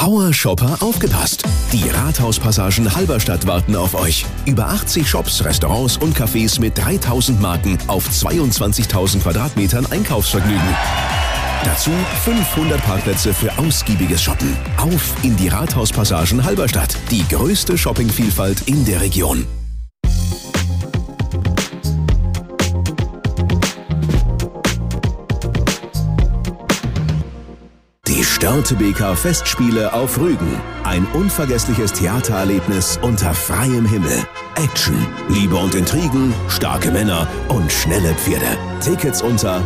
Power-Shopper, aufgepasst! Die Rathauspassagen Halberstadt warten auf euch. Über 80 Shops, Restaurants und Cafés mit 3000 Marken auf 22.000 Quadratmetern Einkaufsvergnügen. Dazu 500 Parkplätze für ausgiebiges Shoppen. Auf in die Rathauspassagen Halberstadt. Die größte Shoppingvielfalt in der Region. Die Störtebeker Festspiele auf Rügen. Ein unvergessliches Theatererlebnis unter freiem Himmel. Action, Liebe und Intrigen, starke Männer und schnelle Pferde. Tickets unter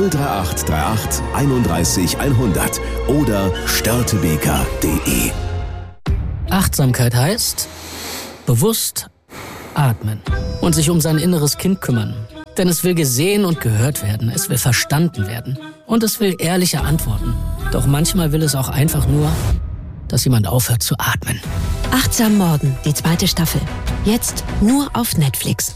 03838 31 100 oder störtebeker.de. Achtsamkeit heißt bewusst atmen und sich um sein inneres Kind kümmern. Denn es will gesehen und gehört werden, es will verstanden werden und es will ehrliche Antworten. Doch manchmal will es auch einfach nur, dass jemand aufhört zu atmen. Achtsam Morden, die 2. Staffel. Jetzt nur auf Netflix.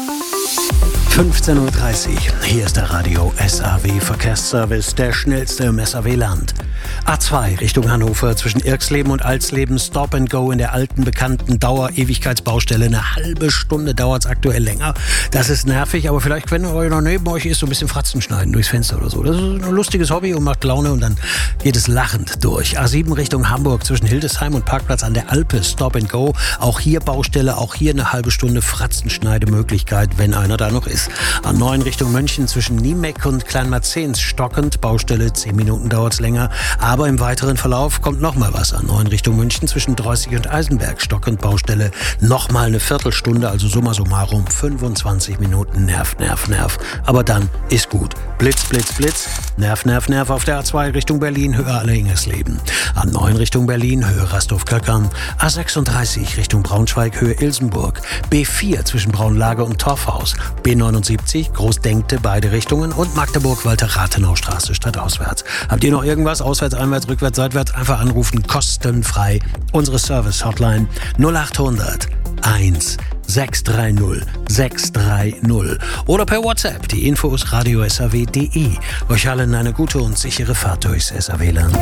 15.30 Uhr. Hier ist der Radio SAW Verkehrsservice, der schnellste im SAW-Land. A2 Richtung Hannover zwischen Irxleben und Alsleben, Stop and Go in der alten, bekannten Dauer-Ewigkeitsbaustelle. Eine halbe Stunde dauert es aktuell länger. Das ist nervig, aber vielleicht, wenn euch noch neben euch ist, so ein bisschen Fratzen schneiden durchs Fenster oder so. Das ist ein lustiges Hobby und macht Laune und dann geht es lachend durch. A7 Richtung Hamburg zwischen Hildesheim und Parkplatz an der Alpe, Stop and Go. Auch hier Baustelle, auch hier eine halbe Stunde Fratzenschneidemöglichkeit, wenn einer da noch ist. A9 Richtung München zwischen Niemeck und Kleinmarzens stockend, Baustelle, 10 Minuten dauert es länger. Aber im weiteren Verlauf kommt nochmal was. A9 Richtung München zwischen Dreußig und Eisenberg stockend, Baustelle, nochmal eine Viertelstunde, also summa summarum 25 Minuten, Nerv. Aber dann ist gut. Blitz, Blitz, Blitz, Nerv auf der A2 Richtung Berlin, Höhe Allerhingersleben. A9 Richtung Berlin, Höhe Rastow-Köckern. A36 Richtung Braunschweig, Höhe Ilsenburg. B4 zwischen Braunlage und Torfhaus. B79 Großdenkte, beide Richtungen. Und Magdeburg-Walter-Rathenau-Straße stadtauswärts. Habt ihr noch irgendwas? Auswärts, einwärts, rückwärts, seitwärts? Einfach anrufen, kostenfrei. Unsere Service-Hotline 0800 1 630 630 oder per WhatsApp. Die Infos radio-saw.de. Euch allen eine gute und sichere Fahrt durchs SAW-Land.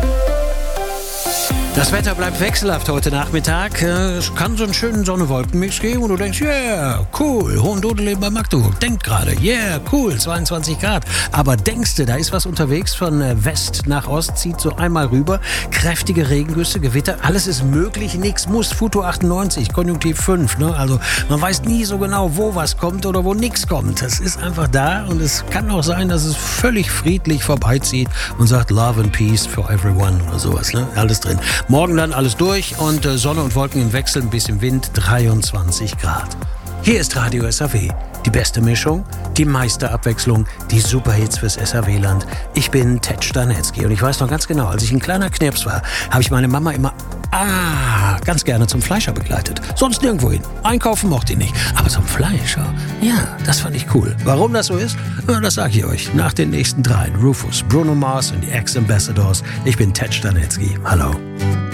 Das Wetter bleibt wechselhaft heute Nachmittag. Es kann so einen schönen Sonne-Wolken-Mix geben und du denkst, yeah, cool, Hohendodeleben bei Magdeburg. Denkt gerade, yeah, cool, 22 Grad. Aber denkst du, da ist was unterwegs von West nach Ost, zieht so einmal rüber. Kräftige Regengüsse, Gewitter, alles ist möglich, nichts muss. Futur 98, Konjunktiv 5. Ne? Also man weiß nie so genau, wo was kommt oder wo nichts kommt. Das ist einfach da und es kann auch sein, dass es völlig friedlich vorbeizieht und sagt Love and Peace for everyone oder sowas. Ne? Alles drin. Morgen dann alles durch und Sonne und Wolken im Wechsel, ein bisschen Wind, 23 Grad. Hier ist Radio SAW. Die beste Mischung, die meiste Abwechslung, die Superhits fürs SAW-Land. Ich bin Ted Stanetzky und ich weiß noch ganz genau, als ich ein kleiner Knirps war, habe ich meine Mama immer ganz gerne zum Fleischer begleitet. Sonst nirgendwo hin. Einkaufen mochte ich nicht. Aber zum Fleischer, ja, das fand ich cool. Warum das so ist, das sage ich euch nach den nächsten 3. Rufus, Bruno Mars und die Ex-Ambassadors. Ich bin Ted Stanetzky. Hallo.